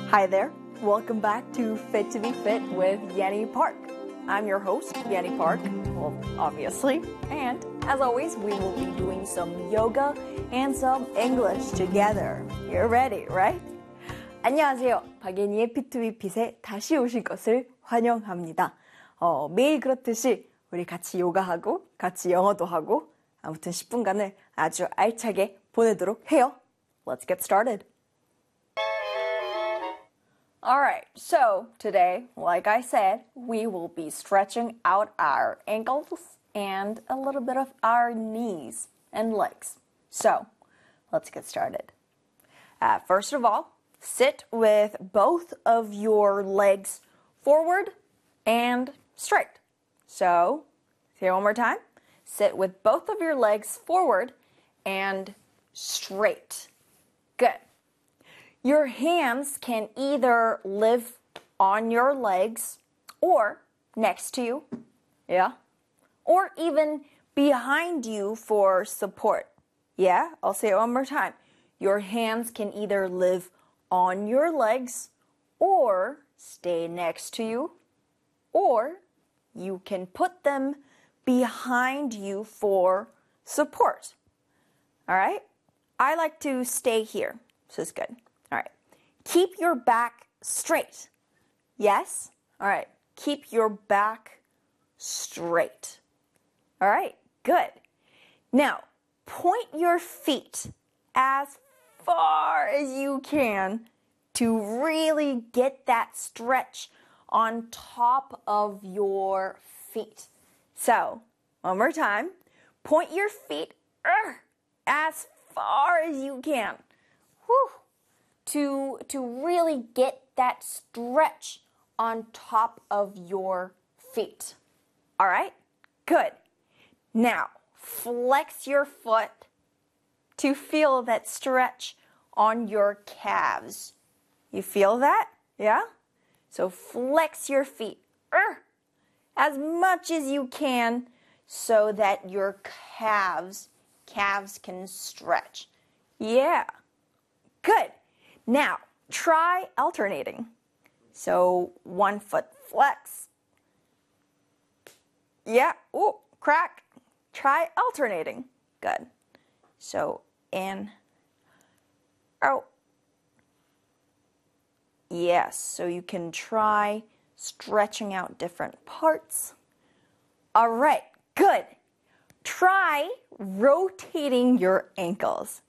Hi there. Welcome back to Fit to be Fit with Yenny Park. I'm your host, Yenny Park, well, obviously. And as always, we will be doing some yoga and some English together. You're ready, right? 안녕하세요. 박예니의 Fit to be Fit에 다시 오신 것을 환영합니다. 매일 그렇듯이 우리 같이 요가하고 같이 영어도 하고 아무튼 10분간을 아주 알차게 보내도록 해요. Let's get started. Alright, so today, like I said, we will be stretching out our ankles and a little bit of our knees and legs. So, let's get started. First of all, sit with both of your legs forward and straight. So, say it one more time. Sit with both of your legs forward and straight. Good. Your hands can either live on your legs or next to you, yeah? Or even behind you for support. Yeah, I'll say it one more time. Your hands can either live on your legs or stay next to you, or you can put them behind you for support. All right? I like to stay here, so it's good. All right. Keep your back straight. Yes? All right. Keep your back straight. All right. Good. Now, point your feet as far as you can to really get that stretch on top of your feet. So, one more time. Point your feet as far as you can. Whew. To really get that stretch on top of your feet. All right? Good. Now, flex your foot to feel that stretch on your calves. You feel that? Yeah? So flex your feet as much as you can so that your calves can stretch. Yeah. Good. Now, try alternating. So, one foot flex. Yeah, ooh, crack. Try alternating. Good. So, in, out. Yes, so you can try stretching out different parts. All right, good. Try rotating your ankles.